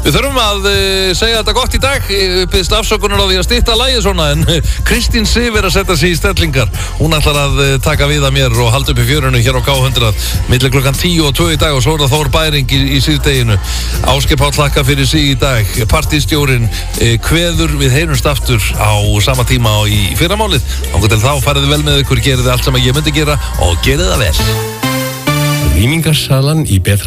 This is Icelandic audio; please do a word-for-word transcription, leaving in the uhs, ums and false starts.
Við þurfum að uh, segja þetta gott í dag. Við byrðist afsökunar á því að stytta lagið svona, en uh, Kristín Sif er að setja sig í stellingar. Hún ætlar að uh, taka við að mér og halda upp í fjörunu hér á K hundrað milli klukkan tíu og tvö í dag, og svo er það Þór Bæring í, í síðdeginu. Ásgeir Páll hlakka fyrir sig í dag. Partistjórinn uh, kveður, við heyrumst aftur á sama tíma og í fyrramálið. Þangað til þá farið vel með ykkur, gerið allt sem ég myndi gera og gerið það vel. Rýmingarsalan í betra